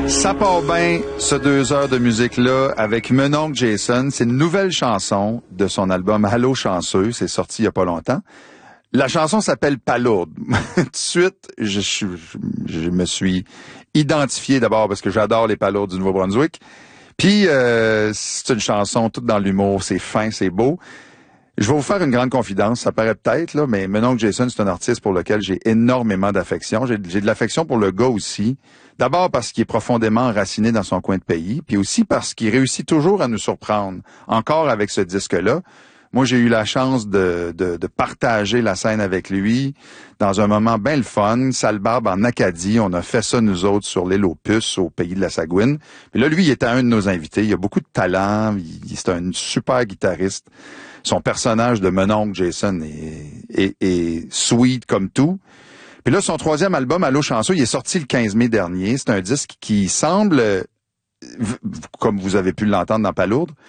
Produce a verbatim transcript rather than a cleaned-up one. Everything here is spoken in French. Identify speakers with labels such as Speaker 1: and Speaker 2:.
Speaker 1: Ça part bien, ce deux heures de musique-là, avec mon oncle Jason. C'est une nouvelle chanson de son album Allô chanceux. C'est sorti il y a pas longtemps. La chanson s'appelle Palourde. Tout de suite, je, je, je me suis identifié d'abord parce que j'adore les palourdes du Nouveau-Brunswick. Puis, euh, c'est une chanson toute dans l'humour. C'est fin, c'est beau. Je vais vous faire une grande confidence, ça paraît peut-être, là, mais mon oncle Jason, c'est un artiste pour lequel j'ai énormément d'affection. J'ai, j'ai de l'affection pour le gars aussi. D'abord parce qu'il est profondément enraciné dans son coin de pays, puis aussi parce qu'il réussit toujours à nous surprendre, encore avec ce disque-là. Moi, j'ai eu la chance de, de, de partager la scène avec lui dans un moment bien le fun. Salle-Barbe en Acadie, on a fait ça nous autres sur l'île aux Puces, au pays de la Sagouine. Puis là, lui, il était un de nos invités. Il a beaucoup de talent, il, c'est un super guitariste. Son personnage de mon oncle Jason est, est, est sweet comme tout. Puis là, son troisième album, Allô chanceux, il est sorti le quinze mai dernier. C'est un disque qui semble, comme vous avez pu l'entendre dans Palourde,